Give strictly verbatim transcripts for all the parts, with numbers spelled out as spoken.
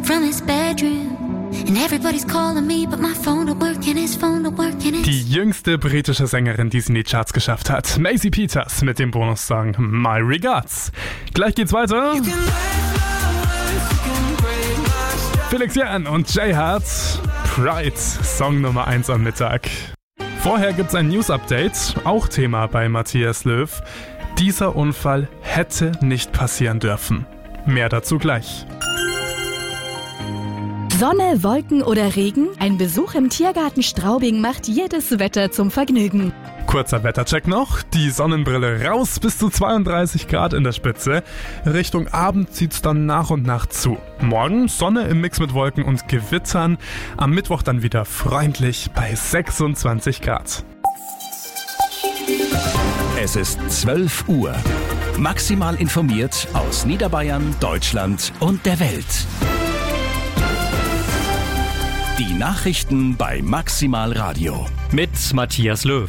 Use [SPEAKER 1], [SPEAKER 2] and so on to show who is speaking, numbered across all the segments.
[SPEAKER 1] from his bedroom. And everybody's calling me, but my phone don't work and his phone don't work and it's...
[SPEAKER 2] Die jüngste britische Sängerin, die es in die Charts geschafft hat. Maisie Peters mit dem Bonussong My Regards. Gleich geht's weiter. Felix Jähn und Jay Hart. Pride, Song Nummer eins am Mittag. Vorher gibt's ein News-Update, auch Thema bei Matthias Löw. Dieser Unfall hätte nicht passieren dürfen. Mehr dazu gleich.
[SPEAKER 3] Sonne, Wolken oder Regen? Ein Besuch im Tiergarten Straubing macht jedes Wetter zum Vergnügen.
[SPEAKER 2] Kurzer Wettercheck noch. Die Sonnenbrille raus, bis zu zweiunddreißig Grad in der Spitze. Richtung Abend zieht's dann nach und nach zu. Morgen Sonne im Mix mit Wolken und Gewittern. Am Mittwoch dann wieder freundlich bei sechsundzwanzig Grad.
[SPEAKER 4] Es ist zwölf Uhr. Maximal informiert aus Niederbayern, Deutschland und der Welt. Die Nachrichten bei Maximal Radio.
[SPEAKER 5] Mit Matthias Löw.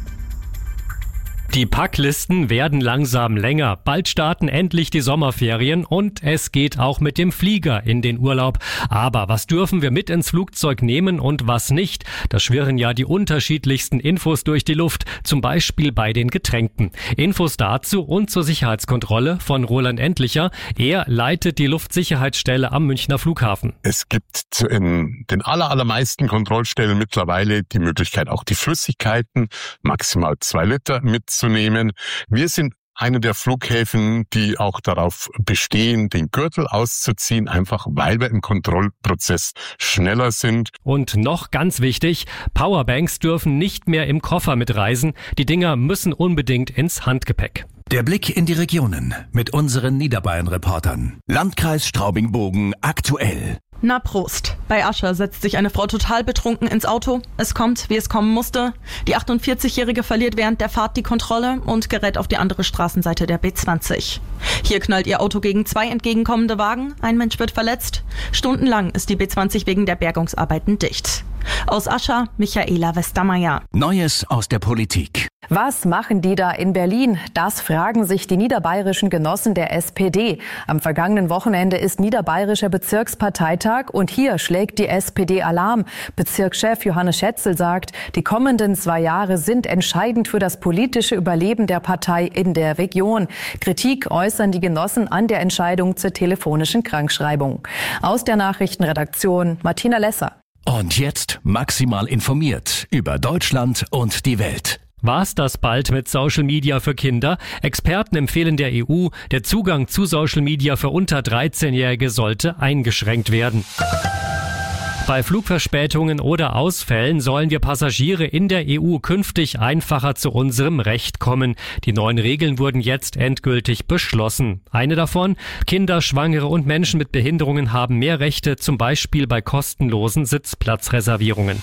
[SPEAKER 5] Die Packlisten werden langsam länger. Bald starten endlich die Sommerferien und es geht auch mit dem Flieger in den Urlaub. Aber was dürfen wir mit ins Flugzeug nehmen und was nicht? Da schwirren ja die unterschiedlichsten Infos durch die Luft, zum Beispiel bei den Getränken. Infos dazu und zur Sicherheitskontrolle von Roland Endlicher. Er leitet die Luftsicherheitsstelle am Münchner Flughafen.
[SPEAKER 6] Es gibt in den aller, allermeisten Kontrollstellen mittlerweile die Möglichkeit, auch die Flüssigkeiten, maximal zwei Liter, mitzunehmen. Wir sind einer der Flughäfen, die auch darauf bestehen, den Gürtel auszuziehen, einfach weil wir im Kontrollprozess schneller sind.
[SPEAKER 5] Und noch ganz wichtig, Powerbanks dürfen nicht mehr im Koffer mitreisen. Die Dinger müssen unbedingt ins Handgepäck.
[SPEAKER 4] Der Blick in die Regionen mit unseren Niederbayern-Reportern. Landkreis Straubing-Bogen aktuell.
[SPEAKER 7] Na Prost. Bei Ascher setzt sich eine Frau total betrunken ins Auto. Es kommt, wie es kommen musste. Die achtundvierzigjährige verliert während der Fahrt die Kontrolle und gerät auf die andere Straßenseite der B zwanzig. Hier knallt ihr Auto gegen zwei entgegenkommende Wagen. Ein Mensch wird verletzt. Stundenlang ist die B zwanzig wegen der Bergungsarbeiten dicht. Aus Ascher, Michaela Westermeier.
[SPEAKER 4] Neues aus der Politik.
[SPEAKER 8] Was machen die da in Berlin? Das fragen sich die niederbayerischen Genossen der S P D. Am vergangenen Wochenende ist niederbayerischer Bezirksparteitag und hier schlägt die S P D Alarm. Bezirkschef Johannes Schätzel sagt, die kommenden zwei Jahre sind entscheidend für das politische Überleben der Partei in der Region. Kritik äußern die Genossen an der Entscheidung zur telefonischen Krankschreibung. Aus der Nachrichtenredaktion Martina Lesser.
[SPEAKER 4] Und jetzt maximal informiert über Deutschland und die Welt.
[SPEAKER 5] War's das bald mit Social Media für Kinder? Experten empfehlen der E U, der Zugang zu Social Media für unter dreizehnjährige sollte eingeschränkt werden. Bei Flugverspätungen oder Ausfällen sollen wir Passagiere in der E U künftig einfacher zu unserem Recht kommen. Die neuen Regeln wurden jetzt endgültig beschlossen. Eine davon: Kinder, Schwangere und Menschen mit Behinderungen haben mehr Rechte, zum Beispiel bei kostenlosen Sitzplatzreservierungen.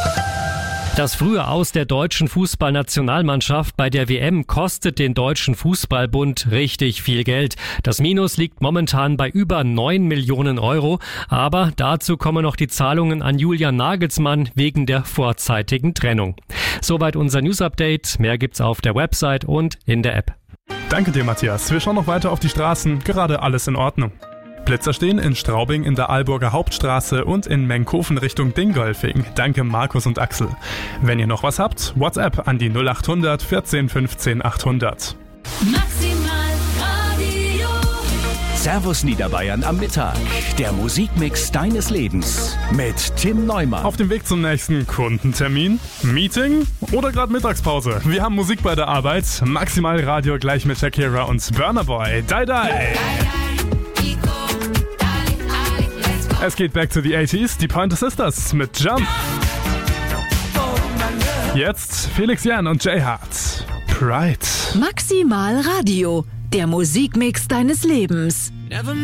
[SPEAKER 5] Das frühe Aus der deutschen Fußballnationalmannschaft bei der W M kostet den Deutschen Fußballbund richtig viel Geld. Das Minus liegt momentan bei über neun Millionen Euro. Aber dazu kommen noch die Zahlungen an Julian Nagelsmann wegen der vorzeitigen Trennung. Soweit unser News-Update. Mehr gibt's auf der Website und in der App.
[SPEAKER 2] Danke dir, Matthias. Wir schauen noch weiter auf die Straßen. Gerade alles in Ordnung. Blitzer stehen in Straubing in der Aalburger Hauptstraße und in Menkhofen Richtung Dingolfing. Danke Markus und Axel. Wenn ihr noch was habt, WhatsApp an die null acht hundert vierzehn fünfzehn achthundert.
[SPEAKER 1] Maximal Radio.
[SPEAKER 4] Servus Niederbayern am Mittag. Der Musikmix deines Lebens mit Tim Neumann.
[SPEAKER 2] Auf dem Weg zum nächsten Kundentermin, Meeting oder gerade Mittagspause. Wir haben Musik bei der Arbeit. Maximal Radio gleich mit Shakira und Burna Boy. Die, die. Es geht back to the eighties, die Pointer Sisters mit Jump. Jetzt Felix Jähn und Jay Hart. Pride.
[SPEAKER 3] Maximal Radio, der Musikmix deines Lebens.